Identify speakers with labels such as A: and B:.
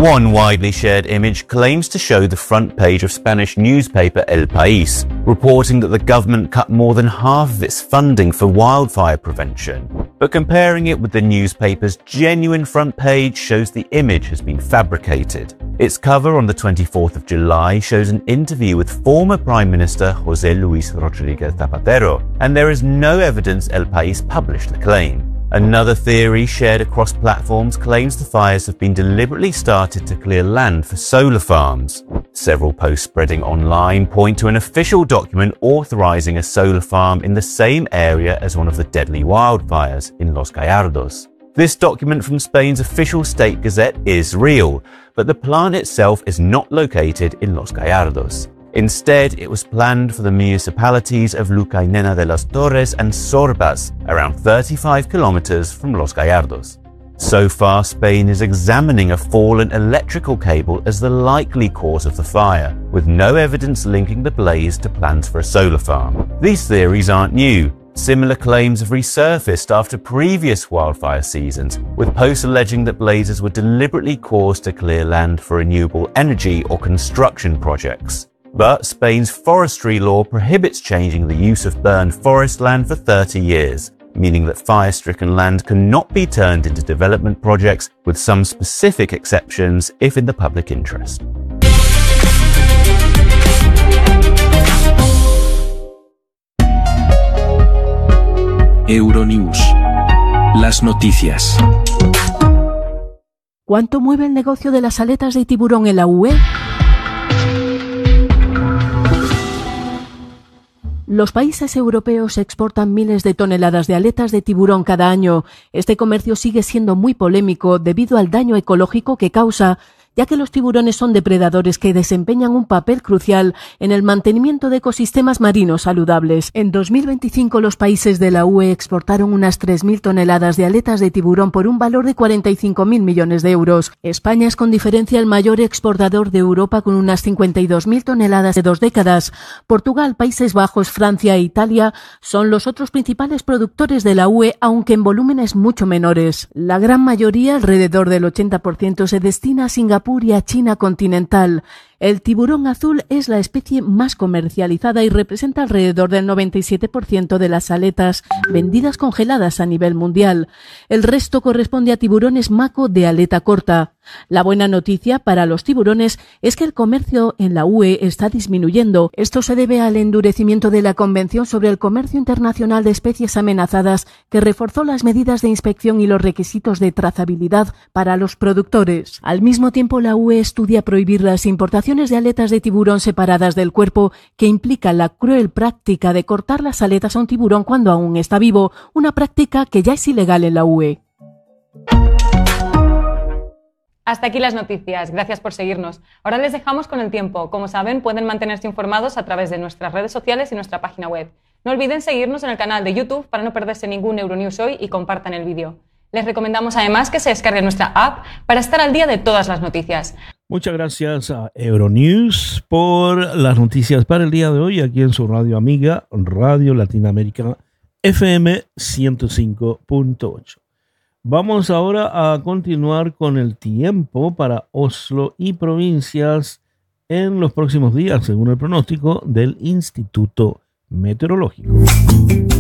A: One widely shared image claims to show the front page of Spanish newspaper El País, reporting that the government cut more than half of its funding for wildfire prevention. But comparing it with the newspaper's genuine front page shows the image has been fabricated. Its cover on the 24th of July shows an interview with former Prime Minister José Luis Rodríguez Zapatero, and there is no evidence El País published the claim. Another theory shared across platforms claims the fires have been deliberately started to clear land for solar farms. Several posts spreading online point to an official document authorizing a solar farm in the same area as one of the deadly wildfires in Los Gallardos. This document from Spain's official state gazette is real, but the plant itself is not located in Los Gallardos. Instead, it was planned for the municipalities of Luca y Nena de las Torres and Sorbas, around 35 kilometers from Los Gallardos. So far, Spain is examining a fallen electrical cable as the likely cause of the fire, with no evidence linking the blaze to plans for a solar farm. These theories aren't new. Similar claims have resurfaced after previous wildfire seasons, with posts alleging that blazes were deliberately caused to clear land for renewable energy or construction projects. But Spain's forestry law prohibits changing the use of burned forest land for 30 years, meaning that fire-stricken land cannot be turned into development projects, with some specific exceptions if in the public interest.
B: Euronews. Las noticias.
C: ¿Cuánto mueve el negocio de las aletas de tiburón en la UE? Los países europeos exportan miles de toneladas de aletas de tiburón cada año. Este comercio sigue siendo muy polémico debido al daño ecológico que causa, ya que los tiburones son depredadores que desempeñan un papel crucial en el mantenimiento de ecosistemas marinos saludables. En 2025 los países de la UE exportaron unas 3.000 toneladas de aletas de tiburón por un valor de 45.000 millones de euros. España es con diferencia el mayor exportador de Europa con unas 52.000 toneladas de 2 décadas. Portugal, Países Bajos, Francia e Italia son los otros principales productores de la UE, aunque en volúmenes mucho menores. La gran mayoría, alrededor del 80%, se destina a Singapur y a China continental. El tiburón azul es la especie más comercializada y representa alrededor del 97% de las aletas vendidas congeladas a nivel mundial. El resto corresponde a tiburones mako de aleta corta. La buena noticia para los tiburones es que el comercio en la UE está disminuyendo. Esto se debe al endurecimiento de la Convención sobre el Comercio Internacional de Especies Amenazadas, que reforzó las medidas de inspección y los requisitos de trazabilidad para los productores. Al mismo tiempo, la UE estudia prohibir las importaciones de aletas de tiburón separadas del cuerpo, que implica la cruel práctica de cortar las aletas a un tiburón cuando aún está vivo, una práctica que ya es ilegal en la UE.
D: Hasta aquí las noticias. Gracias por seguirnos. Ahora les dejamos con el tiempo. Como saben, pueden mantenerse informados a través de nuestras redes sociales y nuestra página web. No olviden seguirnos en el canal de YouTube para no perderse ningún Euronews hoy y compartan el vídeo. Les recomendamos además que se descarguen nuestra app para estar al día de todas las noticias.
E: Muchas gracias a Euronews por las noticias para el día de hoy aquí en su radio amiga, Radio Latinoamérica FM 105.8. Vamos ahora a continuar con el tiempo para Oslo y provincias en los próximos días, según el pronóstico del Instituto Meteorológico.